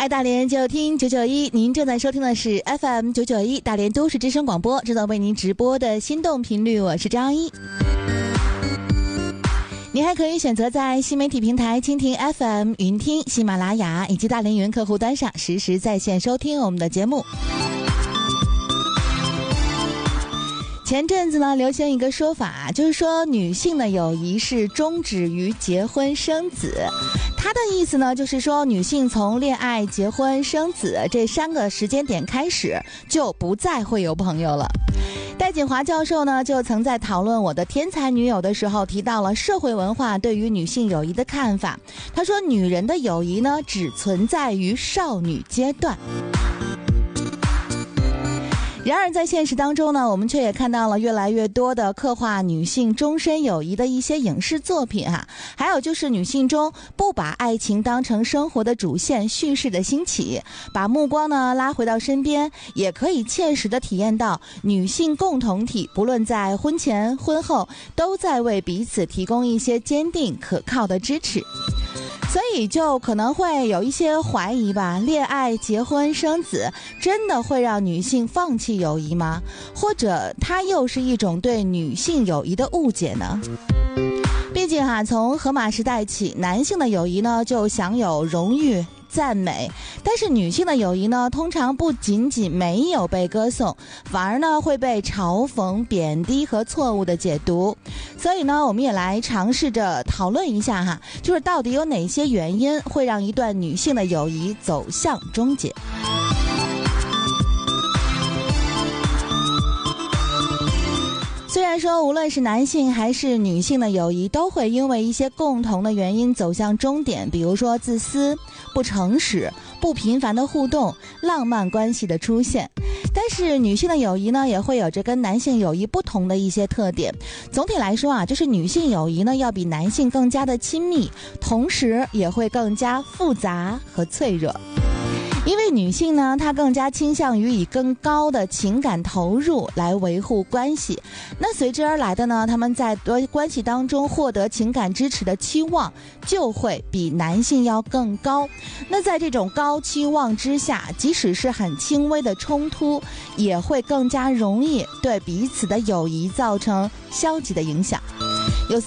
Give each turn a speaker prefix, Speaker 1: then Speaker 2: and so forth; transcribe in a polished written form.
Speaker 1: 爱大连就听991，您正在收听的是 FM 991大连都市之声广播，正在为您直播的心动频率，我是张一。你还可以选择在新媒体平台蜻蜓 FM、云听、喜马拉雅以及大连云客户端上实时在线收听我们的节目。前阵子呢，流行一个说法，就是说女性的友谊是终止于结婚生子。它的意思呢，就是说女性从恋爱、结婚、生子这3个时间点开始，就不再会有朋友了。戴锦华教授呢，就曾在讨论我的天才女友的时候，提到了社会文化对于女性友谊的看法。他说，女人的友谊呢，只存在于少女阶段。然而在现实当中呢，我们却也看到了越来越多的刻画女性终身友谊的一些影视作品还有就是女性中不把爱情当成生活的主线叙事的兴起，把目光呢拉回到身边，也可以切实的体验到女性共同体不论在婚前婚后都在为彼此提供一些坚定可靠的支持。所以就可能会有一些怀疑吧，恋爱、结婚、生子真的会让女性放弃友谊吗？或者它又是一种对女性友谊的误解呢？毕竟从荷马时代起，男性的友谊呢就享有荣誉赞美，但是女性的友谊呢，通常不仅仅没有被歌颂，反而呢会被嘲讽、贬低和错误的解读。所以呢，我们也来尝试着讨论一下就是到底有哪些原因会让一段女性的友谊走向终结。虽然说无论是男性还是女性的友谊都会因为一些共同的原因走向终点，比如说自私、不诚实、不频繁的互动、浪漫关系的出现，但是女性的友谊呢也会有着跟男性友谊不同的一些特点。总体来说就是女性友谊呢要比男性更加的亲密，同时也会更加复杂和脆弱。因为女性呢，她更加倾向于以更高的情感投入来维护关系，那随之而来的呢，她们在关系当中获得情感支持的期望就会比男性要更高。那在这种高期望之下，即使是很轻微的冲突，也会更加容易对彼此的友谊造成消极的影响。